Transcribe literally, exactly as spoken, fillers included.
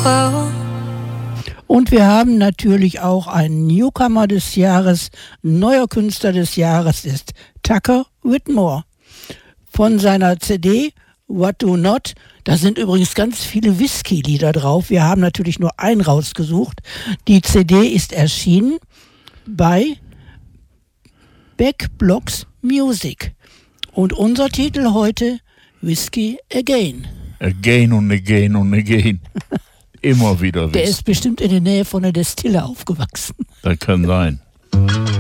world. Und wir haben natürlich auch einen Newcomer des Jahres, neuer Künstler des Jahres ist Tucker Whitmore. Von seiner C D What Do Not, da sind übrigens ganz viele Whisky-Lieder drauf. Wir haben natürlich nur einen rausgesucht. Die C D ist erschienen bei Back Blocks Music. Und unser Titel heute, Whiskey Again. Again und again und again. Immer wieder Whisky. Der ist bestimmt in der Nähe von der Destille aufgewachsen. Das kann sein.